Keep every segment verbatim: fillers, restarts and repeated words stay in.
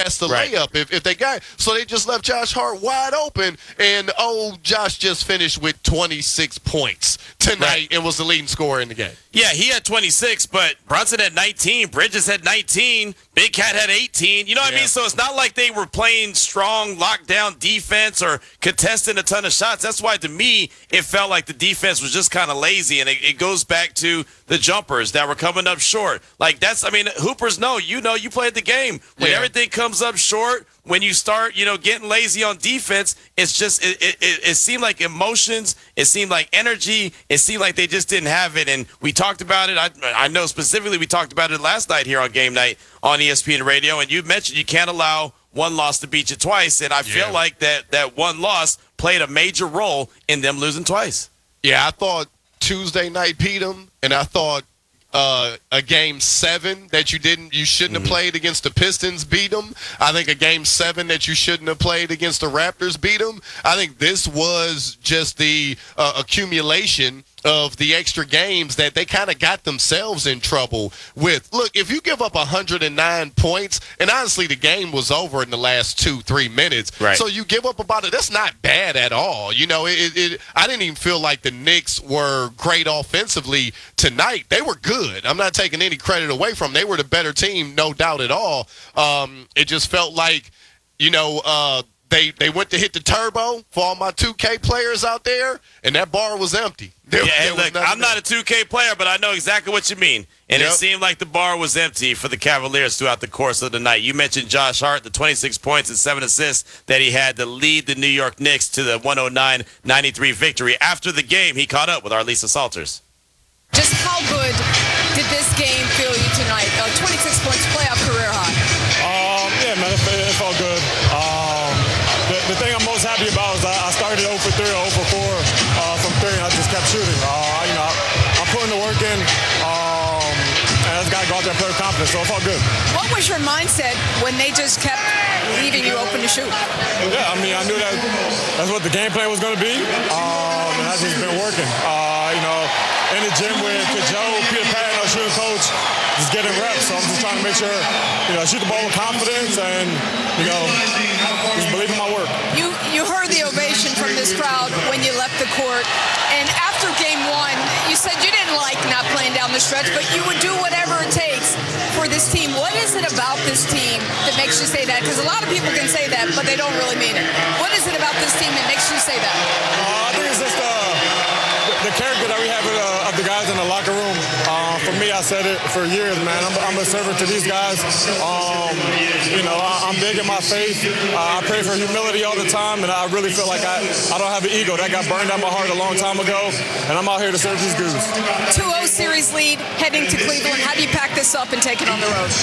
that's the right. layup if, if they got it. So they just left Josh Hart wide open, and, oh, Josh just finished with twenty-six points tonight right. and was the leading scorer in the game. Yeah, he had twenty-six, but Brunson had nineteen, Bridges had nineteen, Big Cat had eighteen. You know what yeah. I mean? So it's not like they were playing strong lockdown defense or contesting a ton of shots. That's why, to me, it felt like the defense was just kind of lazy, and it, it goes back to the jumpers that were coming up short. Like, that's, I mean, hoopers know, you know, you played the game. When yeah. everything comes up short, when you start, you know, getting lazy on defense, it's just, it, it, it, it seemed like emotions, it seemed like energy, it seemed like they just didn't have it. And we talked about it. I, I know specifically we talked about it last night here on Game Night on E S P N Radio, and you mentioned you can't allow one loss to beat you twice, and I feel yeah. like that, that one loss played a major role in them losing twice. Yeah, I thought Tuesday night beat them, and I thought Uh, a game seven that you didn't, you shouldn't mm-hmm. have played against the Pistons beat them. I think a game seven that you shouldn't have played against the Raptors beat them. I think this was just the uh, accumulation of the extra games that they kind of got themselves in trouble with. Look, if you give up one hundred nine points, and honestly the game was over in the last two, three minutes, right. so you give up about it, that's not bad at all. You know, it, it, I didn't even feel like the Knicks were great offensively tonight. They were good. I'm not taking any credit away from them. They were the better team, no doubt at all. Um, it just felt like, you know, uh, They they went to hit the turbo for all my two K players out there, and that bar was empty. There, yeah, there look, I'm not a two K player, but I know exactly what you mean. And yep. it seemed like the bar was empty for the Cavaliers throughout the course of the night. You mentioned Josh Hart, the twenty-six points and seven assists that he had to lead the New York Knicks to the one oh nine ninety-three victory. After the game, he caught up with our Lisa Salters. Just how good did this game feel you tonight? Uh, twenty-six points, playoff career high. Um, yeah, man, it, it felt good. Um, the, the thing I'm most happy about is I, I started oh for three or oh for four uh, from three, and I just kept shooting. Uh, you know, I'm putting the work in, um, and I just got to go out there and play with confidence, so it felt good. What was your mindset when they just kept leaving you open to shoot? Yeah, I mean, I knew that that's what the game plan was going to be, um, and that's just been working. Uh, you know, in the gym with Joe, Peter Patton, our shooting coach, just getting reps. So I'm just trying to make sure, you know, I shoot the ball with confidence and, you know, just believe in my work. You you heard the ovation from this crowd when you left the court. And after game one, you said you didn't like not playing down the stretch, but you would do whatever it takes for this team. What is it about this team that makes you say that? Because a lot of people can say that, but they don't really mean it. What is it about this team that makes you say that? Uh, I think it's just uh, the, the character that we have of the, of the guys in the locker room. Uh, for me, I said it for years, man. I'm, I'm a servant to these guys. Um, you know, I, I'm big in my faith. Uh, I pray for humility all the time, and I really feel like I, I don't have an ego. That got burned out my heart a long time ago, and I'm out here to serve these dudes. two oh series lead heading to Cleveland. How do you pack this up and take it on the road?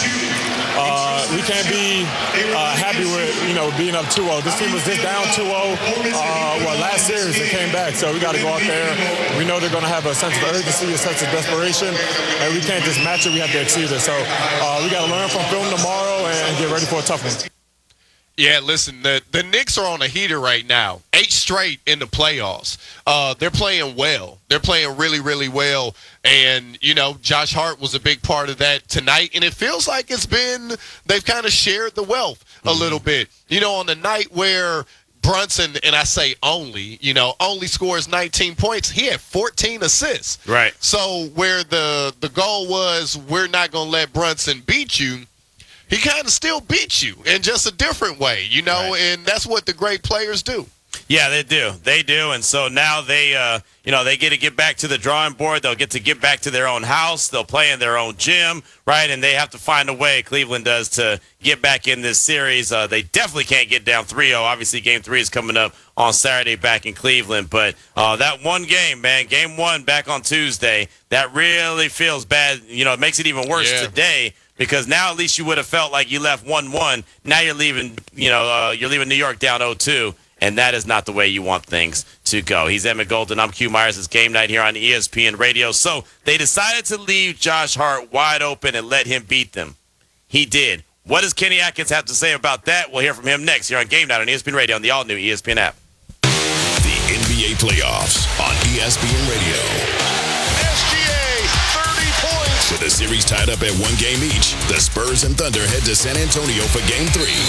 Uh, we can't be uh, happy with, you know, being up two oh. This team was just down two oh. Uh, well, last series they came back, so we got to go out there. We know they're going to have a sense of urgency, a sense of desperation, and we can't just match it. We have to exceed it. So uh, we got to learn from film tomorrow and get ready for a tough one. Yeah, listen, the, the Knicks are on a heater right now. Eight straight in the playoffs. Uh, they're playing well. They're playing really, really well. And, you know, Josh Hart was a big part of that tonight. And it feels like it's been, they've kind of shared the wealth a mm-hmm. little bit. You know, on the night where Brunson, and I say only, you know, only scores nineteen points, he had fourteen assists. Right. So where the, the goal was, we're not going to let Brunson beat you, he kind of still beats you in just a different way, you know, right. and that's what the great players do. Yeah, they do. They do. And so now they, uh, you know, they get to get back to the drawing board. They'll get to get back to their own house. They'll play in their own gym, right? And they have to find a way, Cleveland does, to get back in this series. Uh, they definitely can't get down three oh. Obviously, game three is coming up on Saturday back in Cleveland. But uh, that one game, man, game one back on Tuesday, that really feels bad. You know, it makes it even worse yeah. today. Because now at least you would have felt like you left one one. Now you're leaving, you know, uh, you're leaving New York down oh two, and that is not the way you want things to go. He's Emmett Golden. I'm Q Myers. It's Game Night here on E S P N Radio. So they decided to leave Josh Hart wide open and let him beat them. He did. What does Kenny Atkins have to say about that? We'll hear from him next here on Game Night on E S P N Radio on the all-new E S P N app. The N B A playoffs on E S P N Radio. With the series tied up at one game each, the Spurs and Thunder head to San Antonio for Game three.